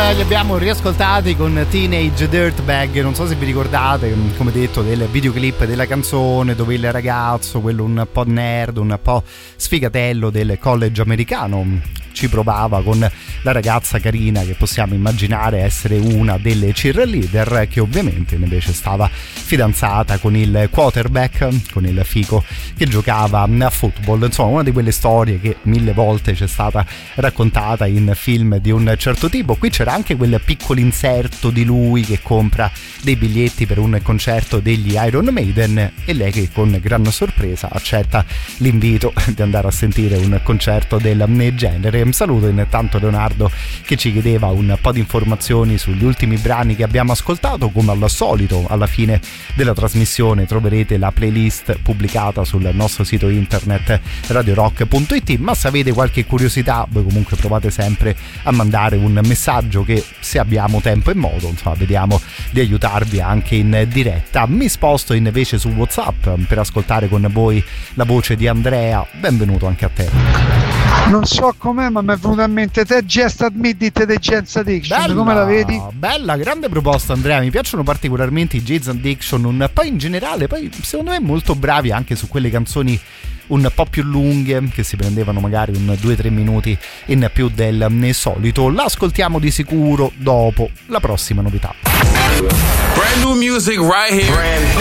li abbiamo riascoltati con Teenage Dirtbag. Non so se vi ricordate, come detto, del videoclip della canzone dove il ragazzo, quello un po' nerd, un po' sfigatello del college americano, ci provava con la ragazza carina che possiamo immaginare essere una delle cheerleader, che ovviamente invece stava fidanzata con il quarterback, con il fico che giocava a football. Insomma, una di quelle storie che 1000 volte c'è stata raccontata in film di un certo tipo. Qui c'era anche quel piccolo inserto di lui che compra dei biglietti per un concerto degli Iron Maiden e lei che con gran sorpresa accetta l'invito di andare a sentire un concerto del genere. Saluto intanto Leonardo che ci chiedeva un po' di informazioni sugli ultimi brani che abbiamo ascoltato. Come al solito, alla fine della trasmissione troverete la playlist pubblicata sul nostro sito internet radiorock.it, ma se avete qualche curiosità voi comunque provate sempre a mandare un messaggio che, se abbiamo tempo e modo, insomma, vediamo di aiutarvi anche in diretta. Mi sposto invece su WhatsApp per ascoltare con voi la voce di Andrea. Benvenuto anche a te. Non so com'è, ma mi è venuto in mente te Just Admit It dei Jane's Addiction. Bella, come la vedi? Bella, grande proposta Andrea, mi piacciono particolarmente i Jane's Addiction, un po' in generale, poi secondo me molto bravi anche su quelle canzoni un po' più lunghe che si prendevano magari un 2-3 minuti in più del solito. L'ascoltiamo di sicuro dopo la prossima novità. Brand new music right here.